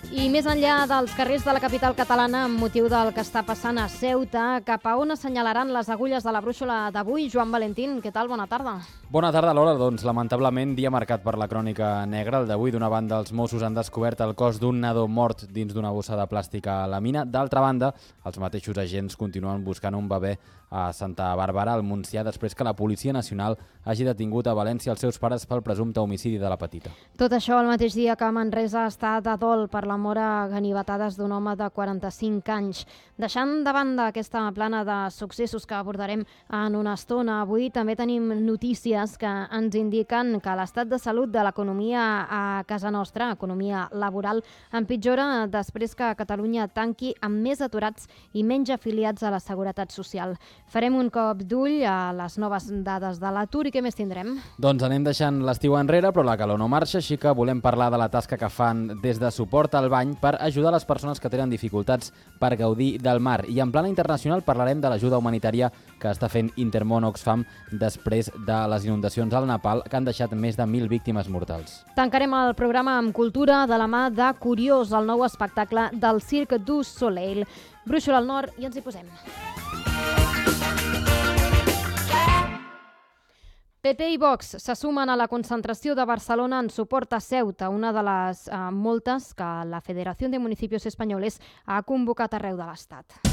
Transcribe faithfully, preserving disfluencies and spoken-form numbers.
I més enllà dels carrers de la capital catalana, amb motiu del que està passant a Ceuta, cap a on assenyalaran les agulles de la brúixola d'avui? Joan Valentín, què tal? Bona tarda. Bona tarda, Laura. Doncs, lamentablement, dia marcat per la crònica negra. El d'avui, d'una banda, els Mossos han descobert el cos d'un nadó mort dins d'una bossa de plàstic a la mina. D'altra banda, els mateixos agents continuen buscant un bebè a Santa Bàrbara, al Montsià, després que la Policia Nacional hagi detingut a València els seus pares pel presumpte homicidi de la petita. Tot això el mateix dia que Manresa està de dol per la mort a ganivetades d'un home de quaranta-cinc anys. Deixant de banda aquesta plana de successos que abordarem en una estona, avui també tenim notícies que ens indiquen que l'estat de salut de l'economia a casa nostra, economia laboral, empitjora després que Catalunya tanqui amb més aturats i menys afiliats a la Seguretat Social. Farem un cop d'ull a les noves dades de l'atur i què més tindrem? Doncs anem deixant l'estiu enrere, però la calor no marxa, així que volem parlar de la tasca que fan des de suport al bany per ajudar les persones que tenen dificultats per gaudir del mar. I en plana internacional parlarem de l'ajuda humanitària que està fent Intermón Oxfam després de les inundacions al Nepal, que han deixat més de mil víctimes mortals. Tancarem el programa amb cultura de la mà de Curiós, el nou espectacle del Cirque du Soleil. Brúixola al nord i ens hi posem. P P i Vox se sumen a la concentració de Barcelona en suport a Ceuta, una de les eh, moltes que la Federació de Municipis Espanyoles ha convocat arreu de l'Estat.